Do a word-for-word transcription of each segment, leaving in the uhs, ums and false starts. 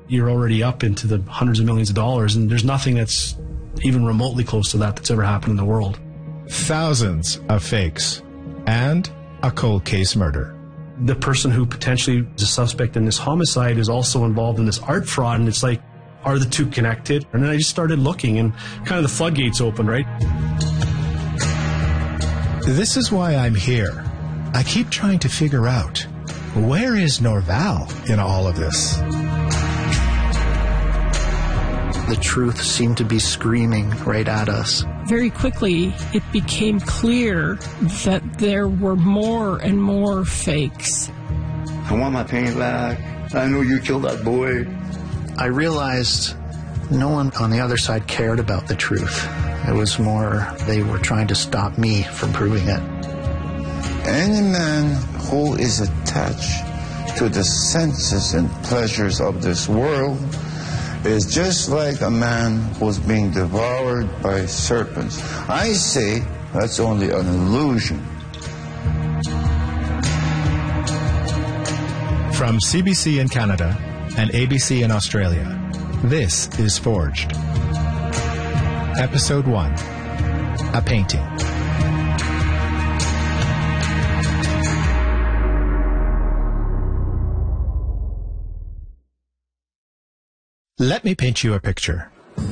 you're already up into the hundreds of millions of dollars, and there's nothing that's even remotely close to that that's ever happened in the world. Thousands of fakes and a cold case murder. The person who potentially is a suspect in this homicide is also involved in this art fraud, and it's like, are the two connected? And then I just started looking, and kind of the floodgates opened, right? This is why I'm here. I keep trying to figure out, where is Norval in all of this? The truth seemed to be screaming right at us. Very quickly, it became clear that there were more and more fakes. I want my paint back. I know you killed that boy. I realized no one on the other side cared about the truth. It was more they were trying to stop me from proving it. Any man who is attached to the senses and pleasures of this world is just like a man who's being devoured by serpents. I say that's only an illusion. From C B C in Canada and A B C in Australia, this is Forged. Episode one, A Painting. Let me paint you a picture.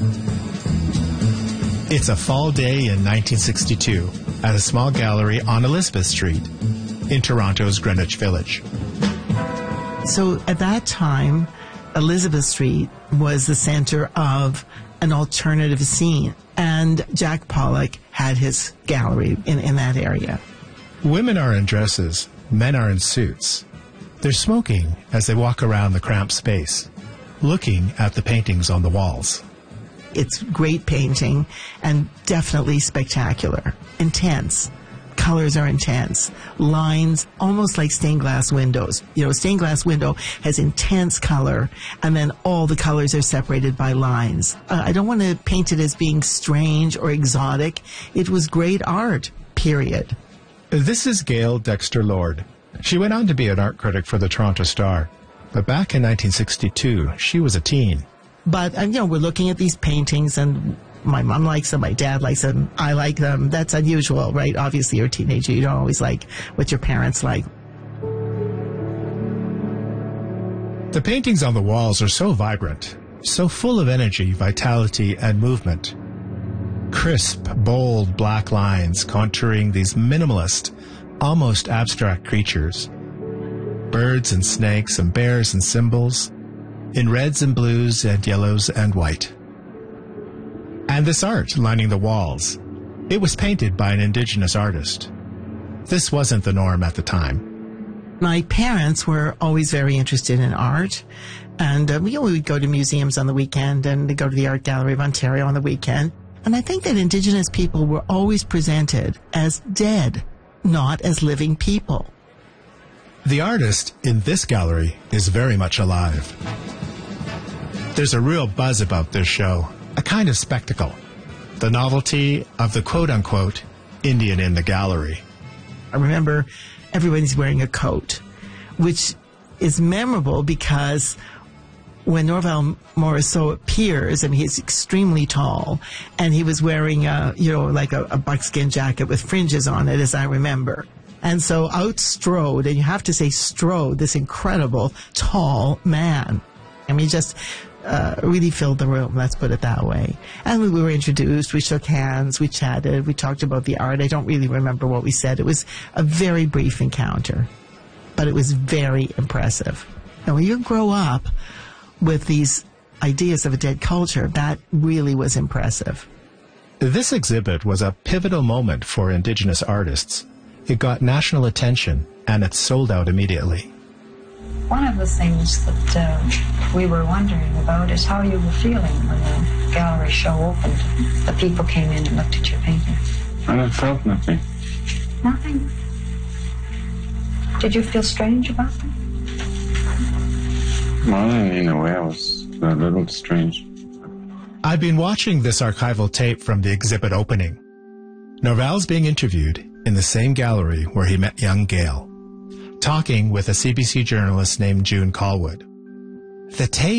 It's a fall day in nineteen sixty-two at a small gallery on Elizabeth Street in Toronto's Greenwich Village. So at that time, Elizabeth Street was the center of an alternative scene, and Jack Pollock had his gallery in, in that area. Women are in dresses, men are in suits. They're smoking as they walk around the cramped space, looking at the paintings on the walls. It's great painting and definitely spectacular, intense. Colors are intense. Lines, almost like stained glass windows. You know, stained glass window has intense color, and then all the colors are separated by lines. Uh, I don't want to paint it as being strange or exotic. It was great art, period. This is Gail Dexter Lord. She went on to be an art critic for the Toronto Star. But back in nineteen sixty-two, she was a teen. But, uh, you know, we're looking at these paintings, and my mom likes them, my dad likes them, I like them. That's unusual, right? Obviously, you're a teenager. You don't always like what your parents like. The paintings on the walls are so vibrant, so full of energy, vitality, and movement. Crisp, bold black lines contouring these minimalist, almost abstract creatures. Birds and snakes and bears and symbols, in reds and blues and yellows and white. And this art lining the walls, it was painted by an Indigenous artist. This wasn't the norm at the time. My parents were always very interested in art, and uh, we would go to museums on the weekend and go to the Art Gallery of Ontario on the weekend. And I think that Indigenous people were always presented as dead, not as living people. The artist in this gallery is very much alive. There's a real buzz about this show, a kind of spectacle. The novelty of the quote-unquote Indian in the gallery. I remember everybody's wearing a coat, which is memorable because when Norval Morrisseau appears, and he's extremely tall, and he was wearing a, you know, like a, a buckskin jacket with fringes on it, as I remember. And so out strode, and you have to say strode, this incredible, tall man. I mean, just uh, really filled the room, let's put it that way. And we were introduced, we shook hands, we chatted, we talked about the art. I don't really remember what we said. It was a very brief encounter, but it was very impressive. And when you grow up with these ideas of a dead culture, that really was impressive. This exhibit was a pivotal moment for Indigenous artists. It got national attention, and it sold out immediately. One of the things that uh, we were wondering about is how you were feeling when the gallery show opened. The people came in and looked at your painting. I felt nothing. Nothing? Did you feel strange about them? Well, in a way, I was a little strange. I've been watching this archival tape from the exhibit opening. Norval's being interviewed in the same gallery where he met young Gail, talking with a C B C journalist named June Callwood. The tape